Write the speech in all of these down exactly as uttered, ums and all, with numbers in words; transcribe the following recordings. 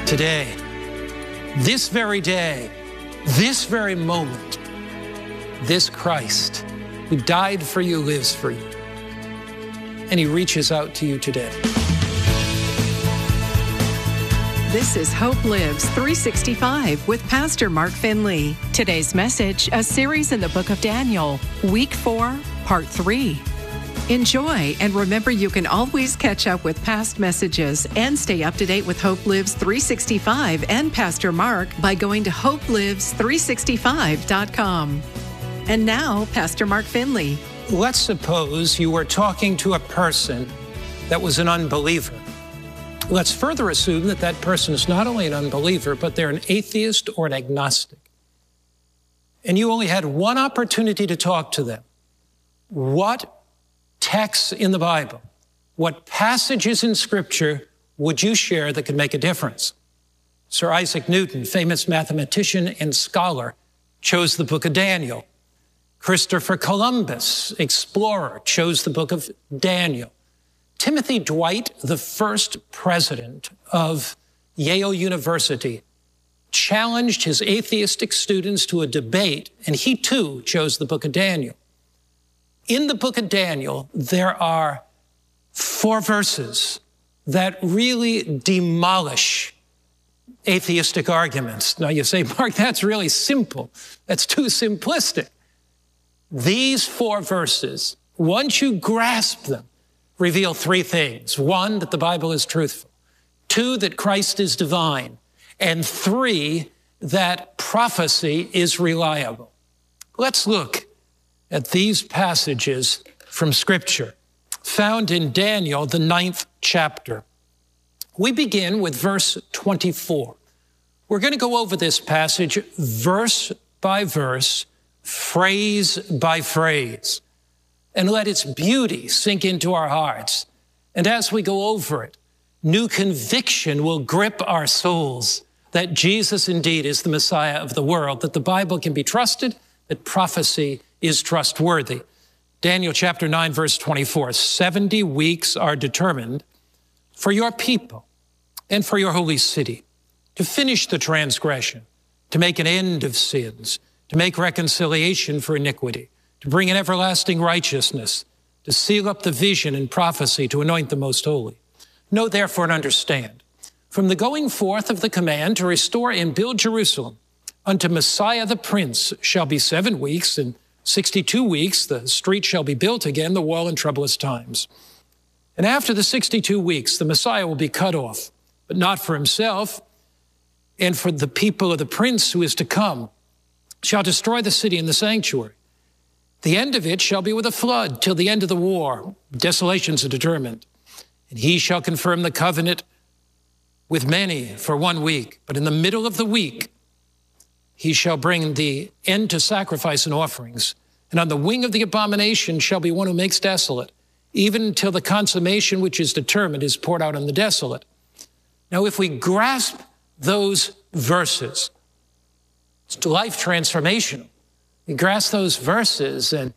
Today, this very day, this very moment, this Christ who died for you lives for you. And he reaches out to you today. This is Hope Lives three sixty-five with Pastor Mark Finley. Today's message, a series in the book of Daniel, week four, part three. Enjoy, and remember you can always catch up with past messages and stay up to date with Hope Lives three sixty-five and Pastor Mark by going to hope lives three sixty-five dot com. And now, Pastor Mark Finley. Let's suppose you were talking to a person that was an unbeliever. Let's further assume that that person is not only an unbeliever, but they're an atheist or an agnostic. And you only had one opportunity to talk to them. What texts in the Bible, what passages in Scripture would you share that could make a difference? Sir Isaac Newton, famous mathematician and scholar, chose the book of Daniel. Christopher Columbus, explorer, chose the book of Daniel. Timothy Dwight, the first president of Yale University, challenged his atheistic students to a debate, and he too chose the book of Daniel. In the book of Daniel, there are four verses that really demolish atheistic arguments. Now you say, Mark, that's really simple. That's too simplistic. These four verses, once you grasp them, reveal three things. One, that the Bible is truthful. Two, that Christ is divine. And three, that prophecy is reliable. Let's look at these passages from Scripture found in Daniel, the ninth chapter. We begin with verse twenty-four. We're going to go over this passage verse by verse, phrase by phrase, and let its beauty sink into our hearts. And as we go over it, new conviction will grip our souls that Jesus indeed is the Messiah of the world, that the Bible can be trusted, that prophecy is trustworthy. Daniel chapter nine, verse twenty-four, seventy weeks are determined for your people and for your holy city to finish the transgression, to make an end of sins, to make reconciliation for iniquity, to bring in everlasting righteousness, to seal up the vision and prophecy, to anoint the most holy. Know therefore and understand, from the going forth of the command to restore and build Jerusalem unto Messiah the Prince shall be seven weeks, and sixty-two weeks the street shall be built again, the wall in troublous times. And after the sixty-two weeks, the Messiah will be cut off, but not for himself, and for the people of the Prince who is to come, shall destroy the city and the sanctuary. The end of it shall be with a flood till the end of the war. Desolations are determined. And he shall confirm the covenant with many for one week. But in the middle of the week, he shall bring the end to sacrifice and offerings. And on the wing of the abomination shall be one who makes desolate, even until the consummation which is determined is poured out on the desolate. Now, if we grasp those verses, it's life transformational. We grasp those verses and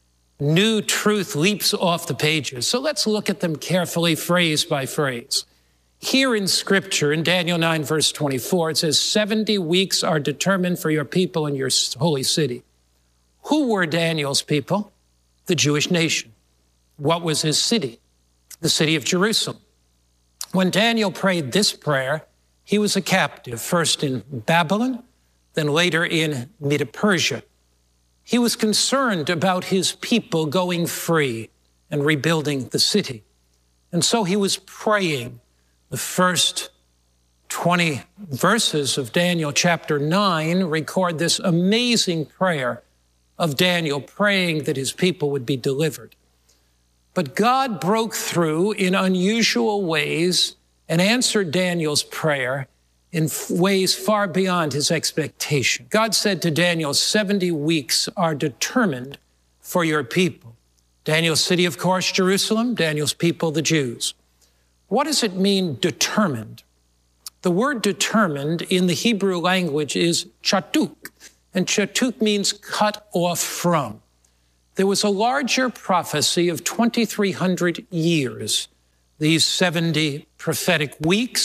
new truth leaps off the pages. So let's look at them carefully, phrase by phrase. Here in Scripture, in Daniel nine, verse twenty-four, it says, seventy weeks are determined for your people and your holy city. Who were Daniel's people? The Jewish nation. What was his city? The city of Jerusalem. When Daniel prayed this prayer, he was a captive, first in Babylon, then later in Medo-Persia. He was concerned about his people going free and rebuilding the city. And so he was praying. The first twenty verses of Daniel chapter nine record this amazing prayer of Daniel praying that his people would be delivered. But God broke through in unusual ways and answered Daniel's prayer in ways far beyond his expectation. God said to Daniel, seventy weeks are determined for your people. Daniel's city, of course, Jerusalem, Daniel's people, the Jews. What does it mean, determined? The word determined in the Hebrew language is chatuk, and chatuk means cut off from. There was a larger prophecy of twenty-three hundred years. These seventy prophetic weeks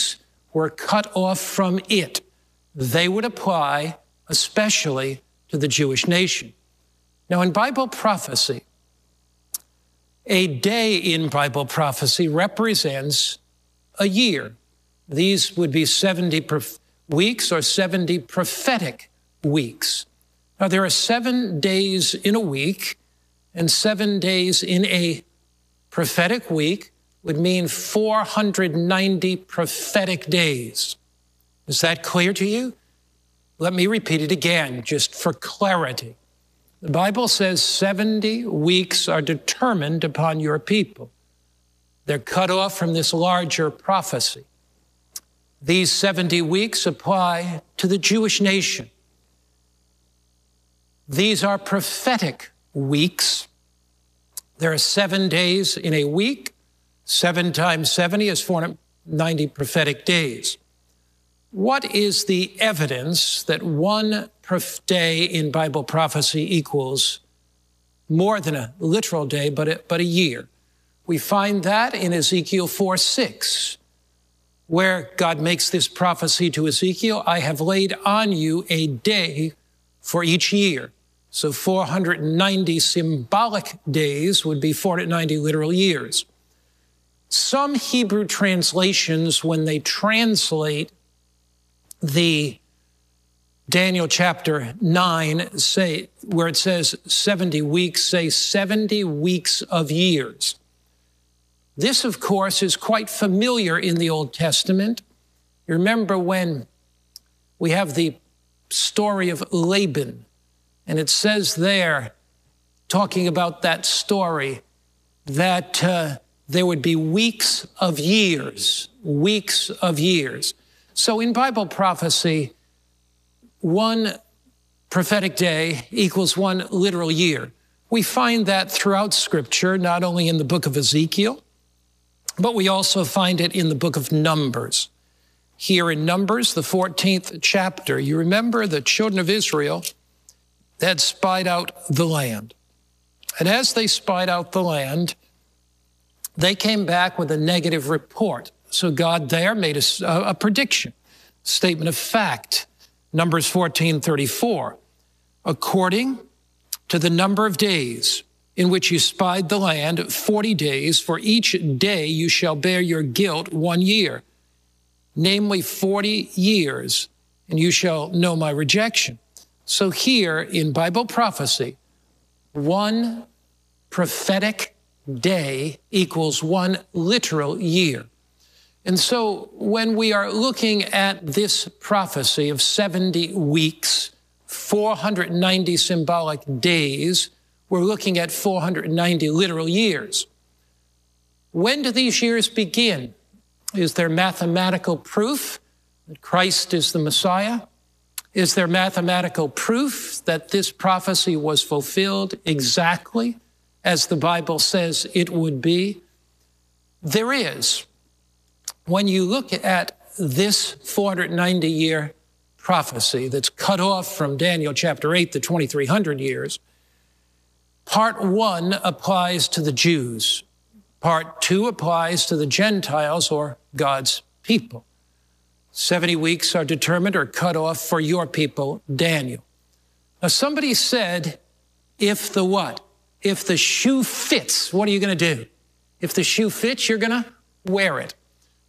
were cut off from it. They would apply especially to the Jewish nation. Now, in Bible prophecy, a day in Bible prophecy represents a year. These would be seventy prof- weeks or seventy prophetic weeks. Now, there are seven days in a week, and seven days in a prophetic week would mean four hundred ninety prophetic days. Is that clear to you? Let me repeat it again, just for clarity. The Bible says seventy weeks are determined upon your people. They're cut off from this larger prophecy. These seventy weeks apply to the Jewish nation. These are prophetic weeks. There are seven days in a week. Seven times seventy is four hundred ninety prophetic days. What is the evidence that one day in Bible prophecy equals more than a literal day, but a, but a year? We find that in Ezekiel four six, where God makes this prophecy to Ezekiel, I have laid on you a day for each year. So four hundred ninety symbolic days would be four hundred ninety literal years. Some Hebrew translations, when they translate the Daniel chapter nine, say, where it says seventy weeks, say seventy weeks of years. This, of course, is quite familiar in the Old Testament. You remember when we have the story of Laban, and it says there, talking about that story, that uh, there would be weeks of years, weeks of years. So in Bible prophecy, one prophetic day equals one literal year. We find that throughout Scripture, not only in the book of Ezekiel, but we also find it in the book of Numbers. Here in Numbers, the fourteenth chapter, you remember the children of Israel had spied out the land. And as they spied out the land, they came back with a negative report. So God there made a, a prediction, statement of fact. Numbers fourteen thirty-four. According to the number of days in which you spied the land, forty days, for each day you shall bear your guilt one year, namely forty years, and you shall know my rejection. So here in Bible prophecy, one prophetic day equals one literal year. And so when we are looking at this prophecy of seventy weeks, four hundred ninety symbolic days, we're looking at four hundred ninety literal years. When do these years begin? Is there mathematical proof that Christ is the Messiah? Is there mathematical proof that this prophecy was fulfilled exactly as the Bible says it would be? There is. When you look at this four hundred ninety year prophecy that's cut off from Daniel chapter eight, the twenty-three hundred years, part one applies to the Jews. Part two applies to the Gentiles or God's people. seventy weeks are determined or cut off for your people, Daniel. Now, somebody said, if the what? If the shoe fits, what are you going to do? If the shoe fits, you're going to wear it.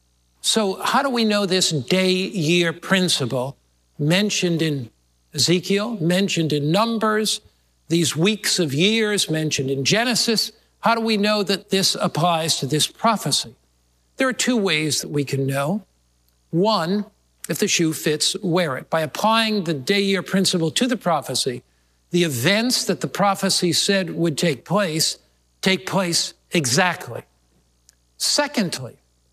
So how do we know this day-year principle mentioned in Ezekiel, mentioned in Numbers, these weeks of years mentioned in Genesis? How do we know that this applies to this prophecy? There are two ways that we can know. One, if the shoe fits, wear it. By applying the day-year principle to the prophecy, the events that the prophecy said would take place take place exactly. Secondly,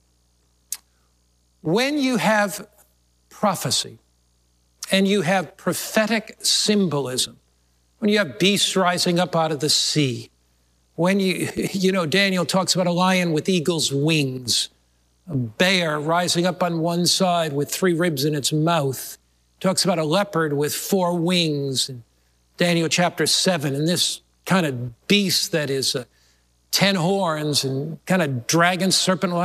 when you have prophecy and you have prophetic symbolism, when you have beasts rising up out of the sea, when you, you know, Daniel talks about a lion with eagle's wings, a bear rising up on one side with three ribs in its mouth, talks about a leopard with four wings in Daniel chapter seven, and this kind of beast that is uh, ten horns and kind of dragon serpent